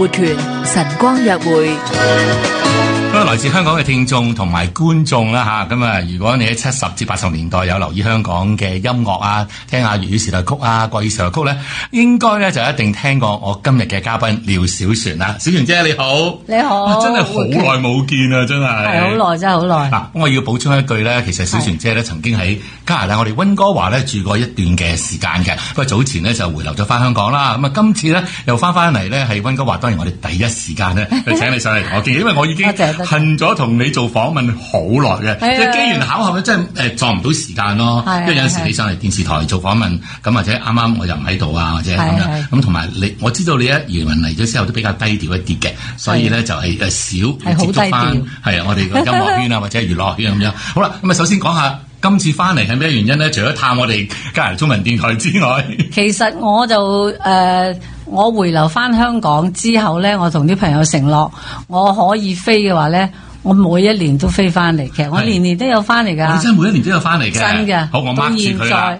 活權晨光約會。 咁啊，來自香港嘅聽眾同埋觀眾啦嚇，咁啊，如果你喺70至80年代有留意香港嘅音樂啊，聽下粵語時代曲啊、國語時代曲咧，應該咧就一定聽過我今日嘅嘉賓廖小璇啦。小璇姐你好， 你好， 真係好耐冇見啊，真係係好耐，真係好耐。 嗱，我要補充一句咧，其實小璇姐咧曾經喺加拿大我哋溫哥華咧住過一段嘅時間嘅，不過早前咧就回流咗翻香港啦。咁啊，今次咧又翻嚟咧喺溫哥華，當然我哋第一時間咧就請你上嚟同我見，因為我已經恨咗同你做訪問好耐嘅，即係機緣巧合咧，真係撞唔到時間咯。因為有陣時你上嚟電視台做訪問，咁或者啱啱我又唔喺度啊，或者咁樣，咁同埋你，我知道你一移民嚟咗之後都比較低調一啲嘅，所以咧就係少接觸翻係我哋個音樂圈啊或者娛樂圈咁樣。好啦，咁啊首先講下今次翻嚟係咩原因咧？除咗探我哋加拿大中文電台之外， 其實我就我回流翻香港之後咧，我同啲朋友承諾，我可以飛嘅話咧，我每一年都飛翻嚟嘅，我年年都有翻嚟㗎。 你真係每一年都有翻嚟嘅， 真嘅。 好，我 mark 住佢啦。